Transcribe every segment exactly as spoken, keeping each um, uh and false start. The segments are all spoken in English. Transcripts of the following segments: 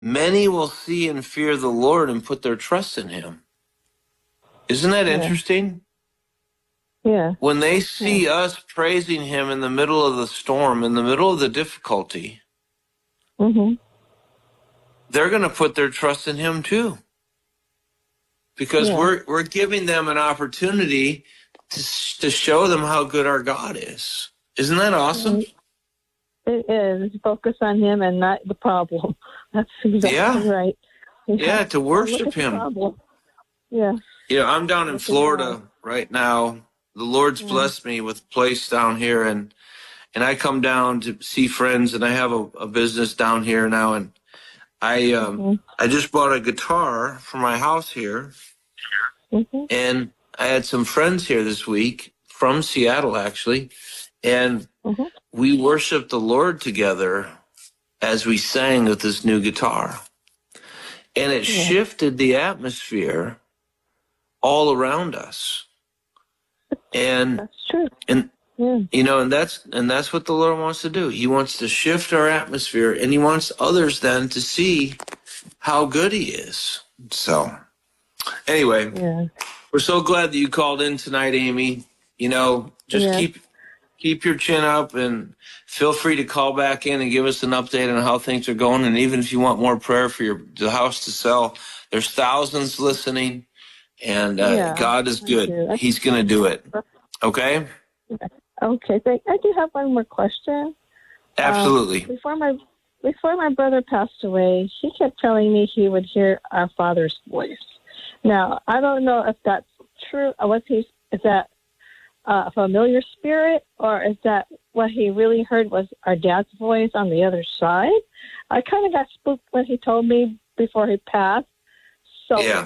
many will see and fear the Lord and put their trust in him. Isn't that Yeah. interesting? Yeah. When they see Yeah. us praising him in the middle of the storm, in the middle of the difficulty, Mm-hmm. they're going to put their trust in him too. Because Yeah. we're we're giving them an opportunity to to show them how good our God is. Isn't that awesome? It is. Focus on him and not the problem. That's exactly Yeah. right. Yeah, Yeah, to look worship at the him. problem. Yeah. You know, I'm down in Look at Florida right now. The Lord's Yeah. blessed me with a place down here, and and I come down to see friends, and I have a, a business down here now, and I um Mhm. I just bought a guitar for my house here, Mhm. and I had some friends here this week from Seattle actually, and Mhm. we worshiped the Lord together as we sang with this new guitar. And it Yeah. shifted the atmosphere all around us. And That's true. and Yeah. you know, and that's and that's what the Lord wants to do. He wants to shift our atmosphere, and he wants others then to see how good he is. So anyway, Yeah. we're so glad that you called in tonight, Amy. You know, just Yeah. keep keep your chin up, and feel free to call back in and give us an update on how things are going. And even if you want more prayer for your the house to sell, there's thousands listening, and uh, Yeah. God is I good. do. I- He's going to do it. Okay? Okay. Thank. I do have one more question. Absolutely. Um, before my before my brother passed away, he kept telling me he would hear our Father's voice. Now, I don't know if that's true. Or was he? Is that uh, a familiar spirit, or is that what he really heard was our dad's voice on the other side? I kind of got spooked when he told me before he passed. So Yeah.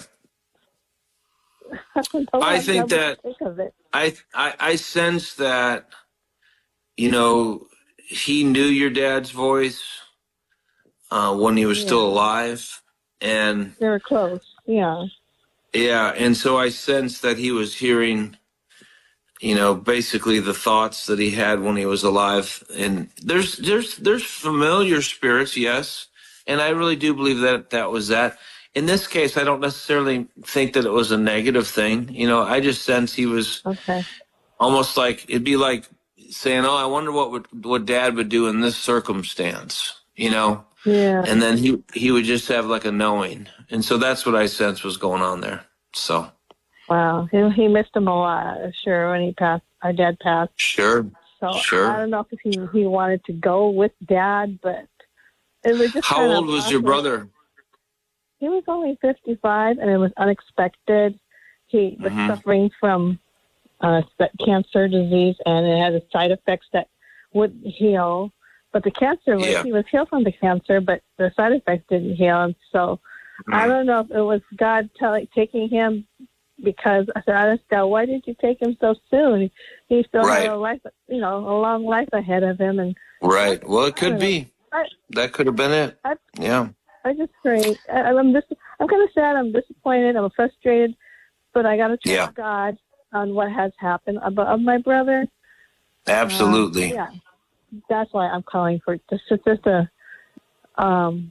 I don't know I what think to that think of it. I, I I sense that, you know, he knew your dad's voice uh, when he was Yeah. still alive, and They were close. Yeah. yeah, and so I sense that he was hearing, you know, basically the thoughts that he had when he was alive. And there's there's there's familiar spirits, yes, and I really do believe that that was that. In this case, I don't necessarily think that it was a negative thing. You know, I just sense he was Okay. almost like it'd be like saying, "Oh, I wonder what would what Dad would do in this circumstance," you know, Yeah. and then he he would just have like a knowing, and so that's what I sense was going on there. So Wow. He, he missed him a lot, sure, when he passed. Our dad passed. sure, So sure. I don't know if he he wanted to go with Dad, but it was just How kind old of was your awkward. brother? He was only fifty-five, and it was unexpected. He was Mhm. suffering from uh, cancer disease, and it had side effects that wouldn't heal. But the cancer was, Yeah. he was healed from the cancer, but the side effects didn't heal. And so I Mhm. don't know if it was God telling, taking him, because I said, I asked God, why did you take him so soon? He still Right. had a life, you know, a long life ahead of him. And Right. Well, it I could don't know. be. I, That could have been it. I, Yeah. I just pray. I, I'm just, I'm kind of sad. I'm disappointed. I'm frustrated, but I got to trust Yeah. God on what has happened about of my brother. Absolutely. Uh, yeah, that's why I'm calling for just, just a um,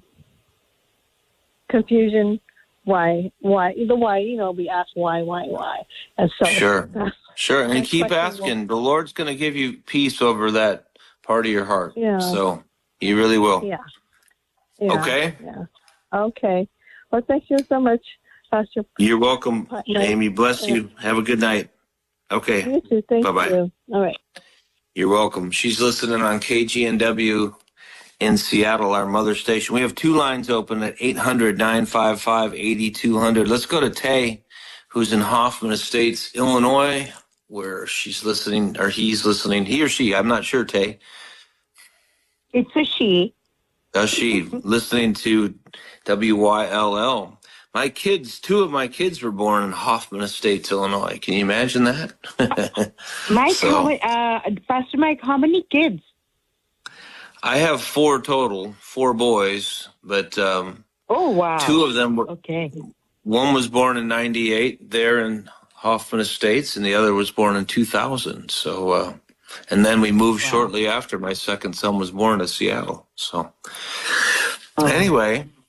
confusion. Why? Why? The why? You know, we ask why, why, why, and so Sure. uh, Sure. And my keep question asking. was- The Lord's going to give you peace over that part of your heart. Yeah. So he really will. Yeah. Yeah. Okay. Yeah. Okay. Well, thank you so much, Pastor. You're welcome, Yeah. Amy. Bless you. Have a good night. Okay. You too. Thank Bye-bye. you. All right. You're welcome. She's listening on K G N W in Seattle, our mother station. We have two lines open at eight hundred, nine five five, eight two zero zero. Let's go to Tay, who's in Hoffman Estates, Illinois, where she's listening, or he's listening. He or she, I'm not sure, Tay. It's a she. Does she listening to W Y L L? My kids, two of my kids were born in Hoffman Estates, Illinois. Can you imagine that? Mike, So- how, many- uh, Pastor Mike, how many kids? I have four total, four boys, but um, Oh, wow. two of them were, Okay. one was born in ninety-eight there in Hoffman Estates, and the other was born in two thousand. So, uh, and then we moved Wow. shortly after my second son was born to Seattle. So, Oh. anyway,